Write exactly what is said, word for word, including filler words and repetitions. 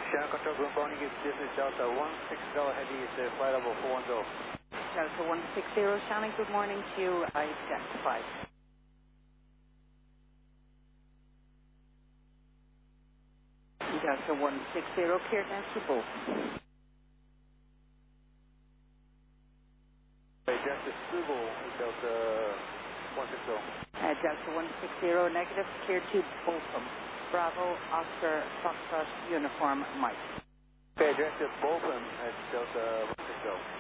Shannon Control, good morning. This is Delta one sixty Heavy, it's uh, flight level four one zero. Delta one sixty, Shannon, good morning to you. Identify. Delta one sixty, cleared now to both. Hey, Delta Sugo, Delta one sixty. Uh, Delta one sixty, negative, cleared to Botham. Bravo, Oscar, Foxtrot, Uniform, Mike. Okay, Delta Botham at Delta one sixty.